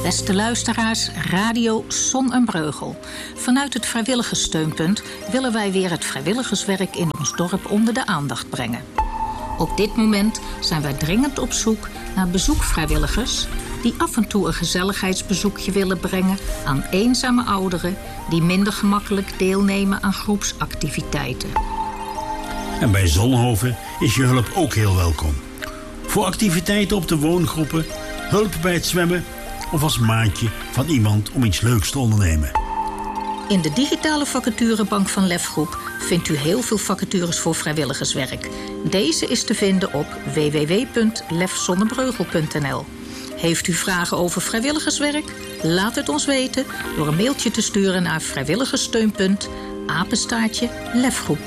Beste luisteraars, Radio Zon en Breugel. Vanuit het vrijwilligerssteunpunt willen wij weer het vrijwilligerswerk in ons dorp onder de aandacht brengen. Op dit moment zijn wij dringend op zoek naar bezoekvrijwilligers die af en toe een gezelligheidsbezoekje willen brengen aan eenzame ouderen die minder gemakkelijk deelnemen aan groepsactiviteiten. En bij Zonhoven is je hulp ook heel welkom. Voor activiteiten op de woongroepen, hulp bij het zwemmen of als maatje van iemand om iets leuks te ondernemen. In de digitale vacaturebank van Lefgroep vindt u heel veel vacatures voor vrijwilligerswerk. Deze is te vinden op www.lefzonnebreugel.nl. Heeft u vragen over vrijwilligerswerk? Laat het ons weten door een mailtje te sturen naar vrijwilligerssteunpunt @lefgroep.nl.